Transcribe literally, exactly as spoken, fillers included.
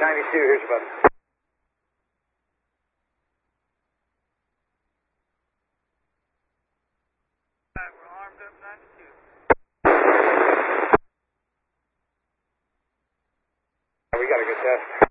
ninety-two, here's your button. We're armed up ninety-two. We got a good test.